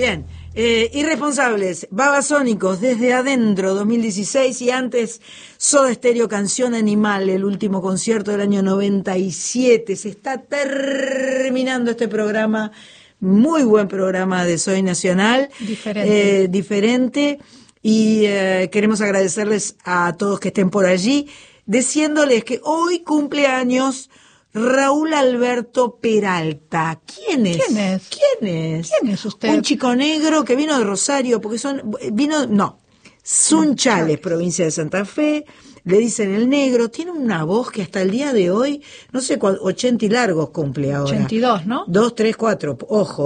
Bien, Irresponsables, Babasónicos, Desde Adentro, 2016, y antes Soda Stereo, Canción Animal, el último concierto del año 97. Se está terminando este programa, muy buen programa de Soy Nacional. Diferente, y queremos agradecerles a todos que estén por allí, diciéndoles que hoy cumpleaños Raúl Alberto Peralta. ¿Quién es? ¿Quién es usted? Un chico negro que vino de Rosario, porque Sunchales, provincia de Santa Fe, le dicen el negro, tiene una voz que hasta el día de hoy, no sé cuál, 80 y largos cumple ahora. 82, ¿no? 2, 3, 4, ojo,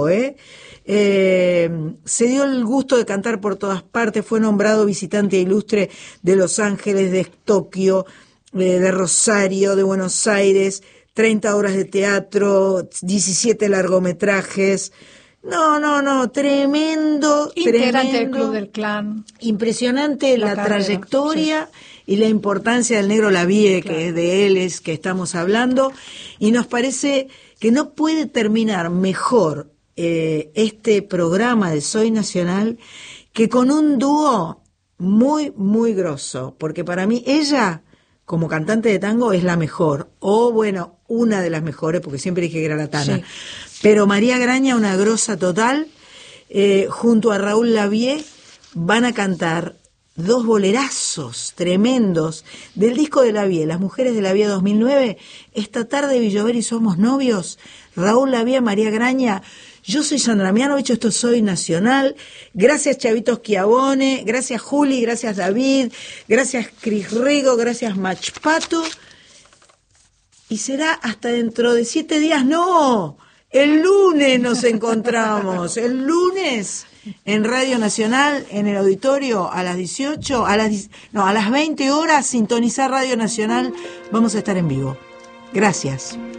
se dio el gusto de cantar por todas partes, fue nombrado visitante ilustre de Los Ángeles, de Tokio, de Rosario, de Buenos Aires, 30 obras de teatro, 17 largometrajes. No, tremendo. Integrante del Club del Clan. Impresionante la trayectoria, sí, y la importancia del Negro Lavie, claro, que es de él, es que estamos hablando, y nos parece que no puede terminar mejor este programa de Soy Nacional que con un dúo muy, muy grosso, porque para mí ella, como cantante de tango, es la mejor, o bueno, una de las mejores, porque siempre dije que era la Tana. Sí. Pero María Graña, una grosa total, junto a Raúl Lavie, van a cantar dos bolerazos tremendos del disco de Lavie, Las Mujeres de Lavie 2009, Esta tarde Villover y Somos Novios, Raúl Lavie, María Graña. Yo soy Sandra Mianovich, esto Soy Nacional. Gracias Chavitos Chiavone, gracias Juli, gracias David, gracias Cris Rigo, gracias Machpato. Y será hasta dentro de 7 días, ¡no! El lunes nos encontramos, el lunes en Radio Nacional, en el auditorio, a las 18, a las 20 horas, sintonizar Radio Nacional, vamos a estar en vivo. Gracias.